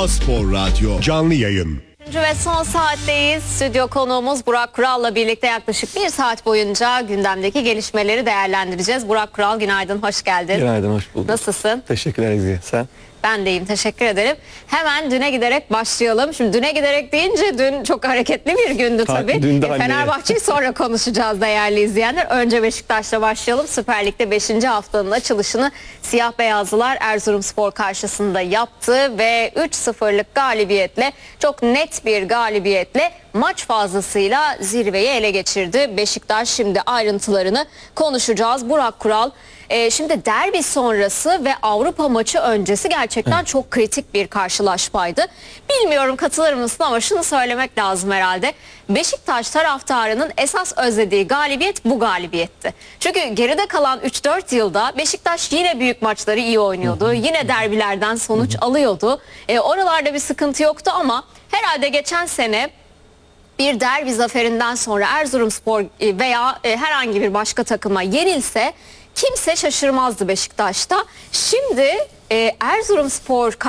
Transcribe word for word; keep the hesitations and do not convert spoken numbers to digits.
Kral Spor Radyo canlı yayın. Ve son saatteyiz. Stüdyo konuğumuz Burak Kural'la birlikte yaklaşık bir saat boyunca gündemdeki gelişmeleri değerlendireceğiz. Burak Kural, günaydın, hoş geldin. Günaydın, hoş bulduk. Nasılsın? Teşekkürler Ezgi, sen? Ben de iyiyim, teşekkür ederim. Hemen düne giderek başlayalım. Şimdi düne giderek deyince dün çok hareketli bir gündü tabii. Dün de Fenerbahçe'yi sonra konuşacağız değerli izleyenler. Önce Beşiktaş'la başlayalım. Süper Lig'de beşinci haftanın açılışını siyah beyazlılar Erzurumspor karşısında yaptı ve üç sıfırlık galibiyetle, çok net bir galibiyetle maç fazlasıyla zirveyi ele geçirdi Beşiktaş. Şimdi ayrıntılarını konuşacağız. Burak Kural, e, şimdi derbi sonrası ve Avrupa maçı öncesi gerçekten evet. çok kritik bir karşılaşmaydı. Bilmiyorum katılır mısın ama şunu söylemek lazım herhalde. Beşiktaş taraftarının esas özlediği galibiyet bu galibiyetti. Çünkü geride kalan üç dört yılda Beşiktaş yine büyük maçları iyi oynuyordu. Yine derbilerden sonuç alıyordu. E, oralarda bir sıkıntı yoktu ama herhalde geçen sene bir derbi zaferinden sonra Erzurumspor veya herhangi bir başka takıma yenilse kimse şaşırmazdı Beşiktaş'ta. Şimdi Erzurumspor